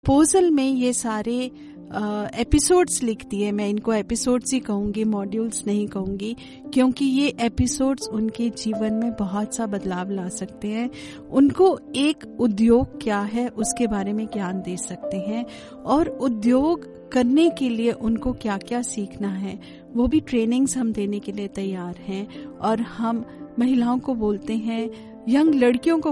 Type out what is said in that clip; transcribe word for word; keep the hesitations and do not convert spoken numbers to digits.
Proposal में ये सारे एपिसोड्स लिखती है। मैं इनको एपिसोड्स ही कहूँगी, मॉड्यूल्स नहीं कहूँगी, क्योंकि ये एपिसोड्स उनके जीवन में बहुत सा बदलाव ला सकते हैं। उनको एक उद्योग क्या है उसके बारे में ज्ञान दे सकते हैं, और उद्योग करने के लिए उनको क्या क्या सीखना है वो भी ट्रेनिंग्स हम देने के लिए तैयार हैं। और हम महिलाओं को बोलते हैं, यंग लड़कियों को